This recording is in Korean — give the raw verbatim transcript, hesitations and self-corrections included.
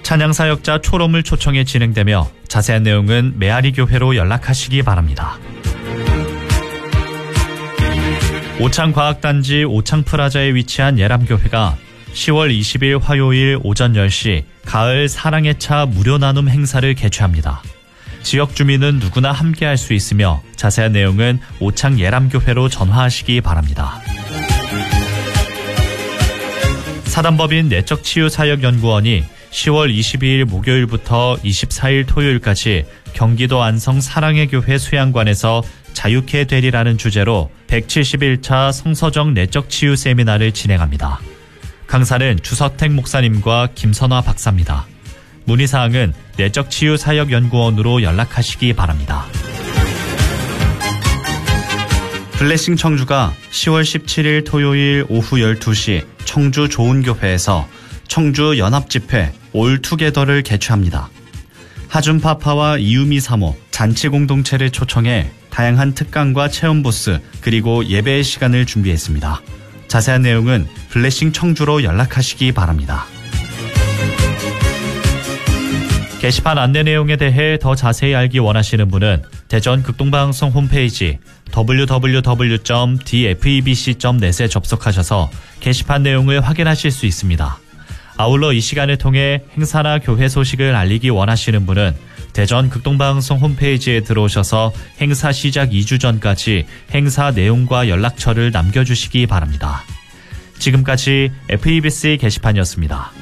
찬양사역자 초롬을 초청해 진행되며 자세한 내용은 메아리 교회로 연락하시기 바랍니다. 오창과학단지 오창프라자에 위치한 예람교회가 시월 이십일 화요일 오전 열 시 가을 사랑의 차 무료 나눔 행사를 개최합니다. 지역 주민은 누구나 함께할 수 있으며 자세한 내용은 오창 예람교회로 전화하시기 바랍니다. 사단법인 내적치유사역연구원이 시월 이십이일 목요일부터 이십사일 토요일까지 경기도 안성 사랑의 교회 수양관에서 자유케 되리라는 주제로 백칠십일 차 성서정 내적치유 세미나를 진행합니다. 강사는 주서택 목사님과 김선화 박사입니다. 문의사항은 내적치유사역연구원으로 연락하시기 바랍니다. 블레싱 청주가 시월 십칠일 토요일 오후 열두 시 청주 좋은교회에서 청주 연합집회 올투게더를 개최합니다. 하준파파와 이유미 사모, 잔치공동체를 초청해 다양한 특강과 체험 부스 그리고 예배의 시간을 준비했습니다. 자세한 내용은 블레싱 청주로 연락하시기 바랍니다. 게시판 안내 내용에 대해 더 자세히 알기 원하시는 분은 대전 극동방송 홈페이지 더블유 더블유 더블유 점 디에프이비씨 점 넷에 접속하셔서 게시판 내용을 확인하실 수 있습니다. 아울러 이 시간을 통해 행사나 교회 소식을 알리기 원하시는 분은 대전 극동방송 홈페이지에 들어오셔서 행사 시작 이 주 전까지 행사 내용과 연락처를 남겨주시기 바랍니다. 지금까지 에프이비씨 게시판이었습니다.